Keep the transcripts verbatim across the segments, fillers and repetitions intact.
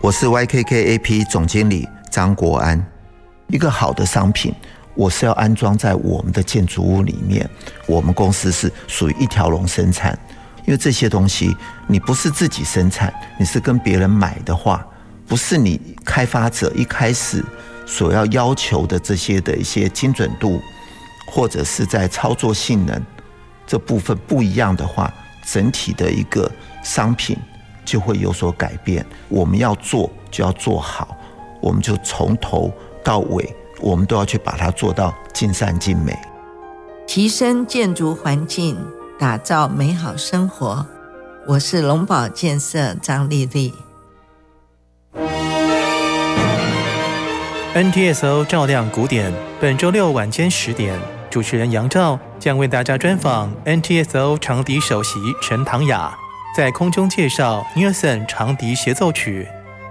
我是 Y K K A P 总经理张国安。一个好的商品，我是要安装在我们的建筑物里面，我们公司是属于一条龙生产，因为这些东西你不是自己生产，你是跟别人买的话，不是你开发者一开始所要要求的这些的一些精准度，或者是在操作性能这部分不一样的话，整体的一个商品就会有所改变。我们要做就要做好，我们就从头到尾我们都要去把它做到尽善尽美， 提升建筑环境，打造美好生活。我是龙宝建设张丽丽。 N T S O 照亮古典，本周六晚间十点，主持人杨照将为大家专访 N T S O 长笛首席陈唐雅，在空中介绍 Nielsen 长笛协奏曲。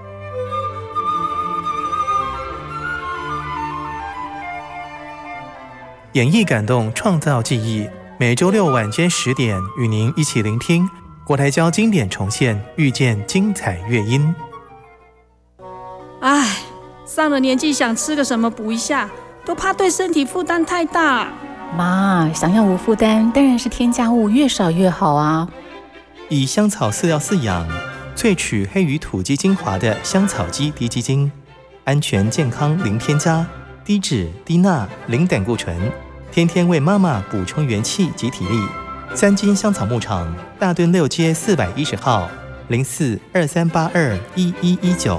演绎感动，创造记忆。每周六晚间十点，与您一起聆听国台交经典重现，遇见精彩乐音。 唉，上了年纪想吃个什么补一下，都怕对身体负担太大。 妈，想要无负担，当然是添加物越少越好啊。 以香草饲料饲养，萃取黑鱼土鸡精华的香草鸡低鸡精，安全健康零添加，低脂低钠零胆固醇，天天为妈妈补充元气及体力。三金香草牧场大墩六街四百一十号，零四二三八二一一一九。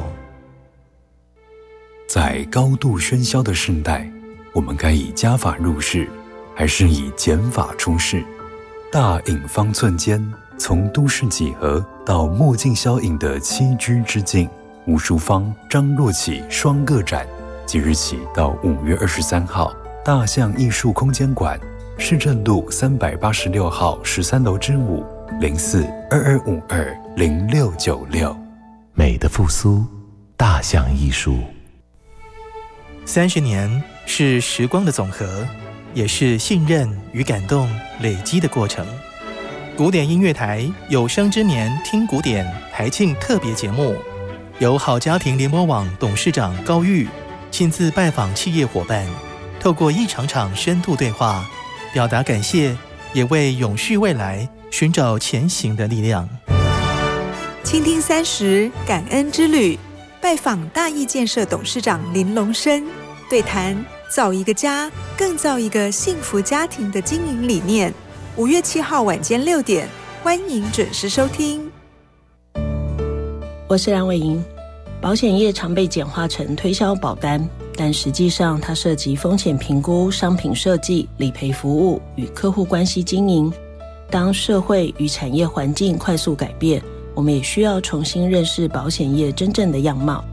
在高度喧嚣的时代，我们该以加法入世，还是以减法出世？大隐方寸间，从都市几何到墨镜消影的栖居之境，吴淑芳、张若启双个展，即日起到五月二十三号，大象艺术空间馆，市政路三百八十六号十三楼之五，零四二二五二零六九六。 美的复苏，大象艺术。 三十年是时光的总和，也是信任与感动累积的过程。古典音乐台有生之年听古典台庆特别节目，由好家庭联播网董事长高玉亲自拜访企业伙伴，透过一场场深度对话，表达感谢，也为永续未来寻找前行的力量。 倾听三十感恩之旅，拜访大义建设董事长林龙生，对谈造一个家，更造一个幸福家庭的经营理念。五月七号晚间六点，欢迎准时收听。 我是梁伟莹。保险业常被简化成推销保单，但实际上它涉及风险评估、商品设计、理赔服务与客户关系经营。当社会与产业环境快速改变，我们也需要重新认识保险业真正的样貌。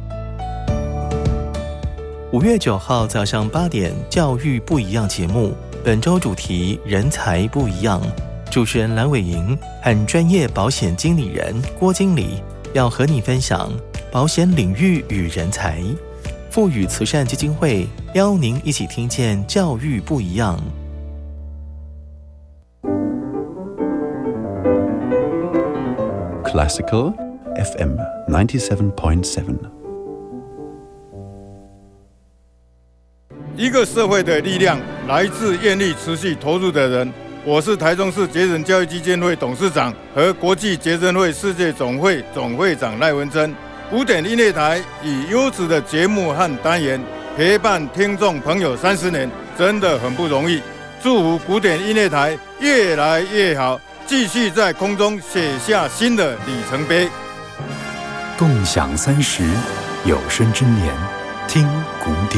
五月九号早上八点，教育不一样节目，本周主题人才不一样。主持人蓝伟莹和专业保险经理人郭经理要和你分享保险领域与人才。富裕慈善基金会邀您一起听见教育不一样。 Classical F M ninety-seven point seven。 一个社会的力量来自愿意持续投入的人。我是台中市节人教育基金会董事长和国际节人会世界总会总会长赖文珍。古典音乐台以优质的节目和单元陪伴听众朋友三十年，真的很不容易。祝福古典音乐台越来越好，继续在空中写下新的里程碑。 共享三十，有生之年，听古典。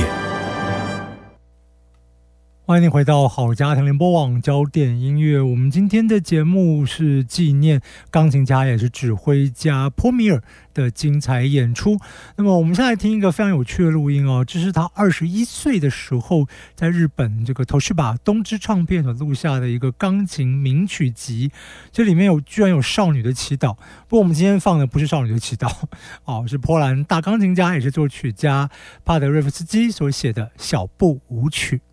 欢迎你回到好家庭联播网焦点音乐。我们今天的节目是纪念钢琴家也是指挥家波米尔的精彩演出。那么我们现在听一个非常有趣的录音哦，这是他二十一岁的时候在日本这个Toshiba东芝唱片所录下的一个钢琴名曲集，这里面有居然有少女的祈祷。不过我们今天放的不是少女的祈祷哦，是波兰大钢琴家也是作曲家帕德瑞夫斯基所写的小步舞曲。